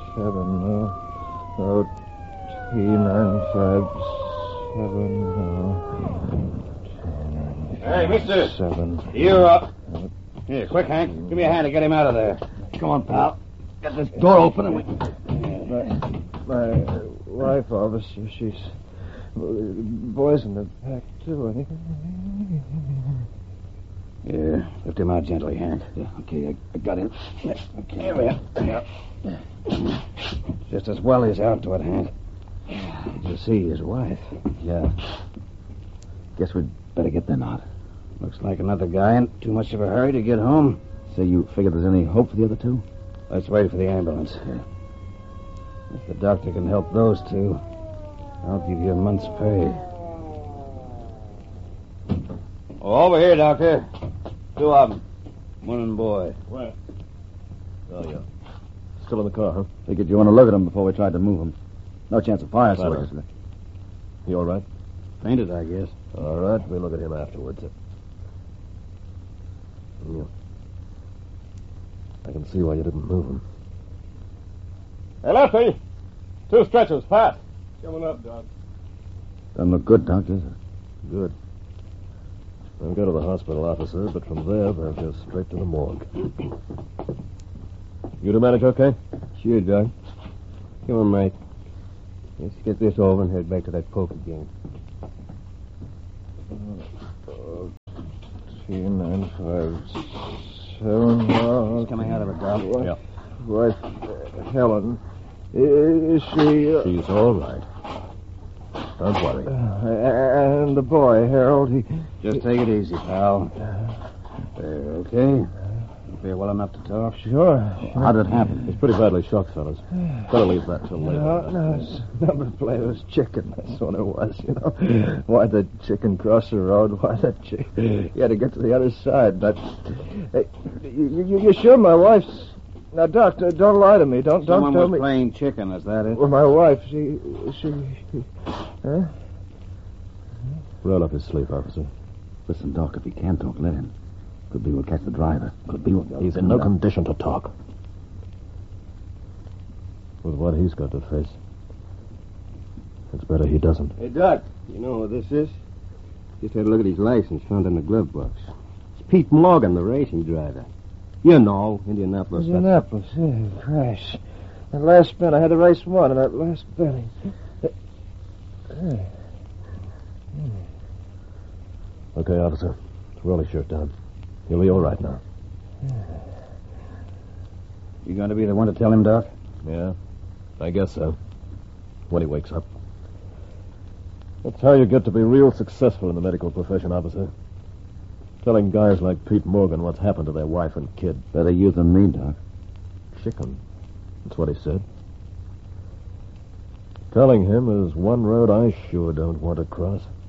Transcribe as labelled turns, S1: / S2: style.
S1: Oh, T957.
S2: Hey, mister.
S1: 7.
S2: You're up. Here, quick, Hank. Give me a hand to get him out of there. Come on, pal. Get this door open and we...
S1: My wife, officer, she's... Boys in the back, too.
S2: Yeah, lift him out gently, Hank. Yeah, okay, I got him. Yeah, okay. Here we are. Yeah. Just as well he's out to it, Hank. Did you see his wife?
S3: Yeah. Guess we'd better get them out.
S2: Looks like another guy in too much of a hurry to get home.
S3: Say, you figure there's any hope for the other two?
S2: Let's wait for the ambulance.
S3: Yeah.
S2: If the doctor can help those two, I'll give you a month's pay. Oh, over here, Doctor. 2 of them. Man and boy.
S4: Where? Oh, yeah. Still in the car, huh?
S3: Figured you want to look at them before we tried to move them. No chance of fire,
S4: Fine.
S3: sir.
S4: You all right?
S2: Fainted, I guess.
S4: All right, we'll look at him afterwards. Yeah. I can see why you didn't move him.
S5: Hey, Lefty! 2 stretchers, fast. Coming up, Doc.
S3: Doesn't look good, Doc, does it?
S4: Good. They'll go to the hospital, officer, but from there they'll go straight to the morgue. You two manage okay?
S6: Sure, Doc. Come on, mate. Let's get this over and head back to that poker game.
S1: T957.
S2: He's coming out of it, Doc.
S4: Yeah.
S1: Wife, Helen. Is she...
S4: She's all right. Don't worry.
S1: And the boy, Harold, he...
S2: Just take it easy, pal. There, okay? You feel well enough to talk?
S1: Sure.
S3: How did it happen?
S4: He's pretty badly shocked, fellas. Better leave that till later.
S1: No, it's number plate was chicken. That's what it was, you know. Why the chicken cross the road? Why that chicken? You had to get to the other side. But hey, you sure my wife's... Now, Doctor, don't lie to me. Don't
S2: Someone
S1: tell
S2: was
S1: me...
S2: playing chicken, is that it?
S1: Well, my wife, she... Huh?
S4: Roll up his sleeve, officer.
S3: Listen, Doc, if he can talk, let him. Could be we'll catch the driver. Could be we'll...
S4: He's in no condition to talk. With what he's got to face, it's better he doesn't.
S6: Hey, Doc, you know what this is? Just had a look at his license found in the glove box. It's Pete Morgan, the racing driver. You know, Indianapolis.
S1: Indianapolis, yeah, crash. That last spin, I had the race won, and that last spin...
S4: Okay, officer. Roll his shirt down. He'll be all right now.
S2: You going to be the one to tell him, Doc?
S4: Yeah, I guess so. When he wakes up. That's how you get to be real successful in the medical profession, officer. Telling guys like Pete Morgan what's happened to their wife and kid.
S3: Better you than me, Doc.
S4: Chicken. That's what he said. Telling him is one road I sure don't want to cross.